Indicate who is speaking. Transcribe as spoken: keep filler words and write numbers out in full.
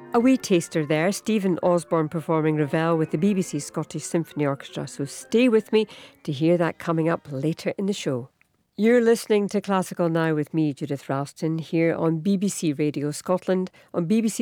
Speaker 1: A wee taster there, Stephen Osborne performing Ravel with the B B C Scottish Symphony Orchestra, so stay with me to hear that coming up later in the show. You're listening to Classical Now with me, Judith Ralston, here on B B C Radio Scotland, on B B C